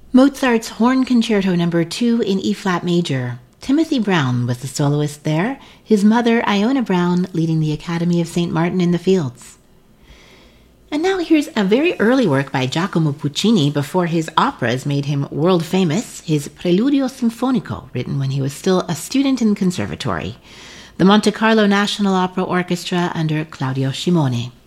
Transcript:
Mozart's Horn Concerto No. 2 in E-flat major. Timothy Brown was the soloist there, his mother Iona Brown leading the Academy of St. Martin in the Fields. And now here's a very early work by Giacomo Puccini before his operas made him world famous, his Preludio Sinfonico, written when he was still a student in conservatory. The Monte Carlo National Opera Orchestra under Claudio Scimone.